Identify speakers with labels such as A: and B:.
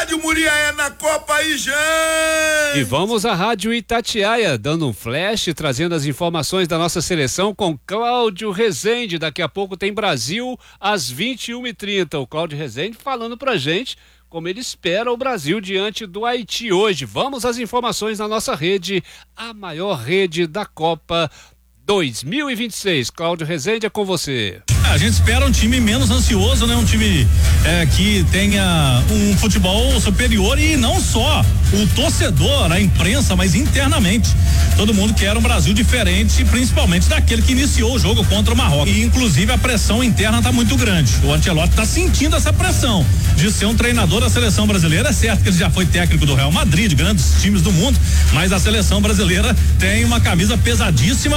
A: Rádio Muriaé na Copa aí, gente!
B: E vamos à Rádio Itatiaia, dando um flash, trazendo as informações da nossa seleção com Cláudio Rezende. Daqui a pouco tem Brasil às 21h30. O Cláudio Rezende falando pra gente como ele espera o Brasil diante do Haiti hoje. Vamos às informações na nossa rede, a maior rede da Copa 2026. Cláudio Rezende, é com você.
C: A gente espera um time menos ansioso, né? Um time que tenha um futebol superior e não só o torcedor, a imprensa, mas internamente. Todo mundo quer um Brasil diferente, principalmente daquele que iniciou o jogo contra o Marrocos. E inclusive a pressão interna tá muito grande. O Ancelotti tá sentindo essa pressão de ser um treinador da seleção brasileira. É certo que ele já foi técnico do Real Madrid, de grandes times do mundo, mas a seleção brasileira tem uma camisa pesadíssima.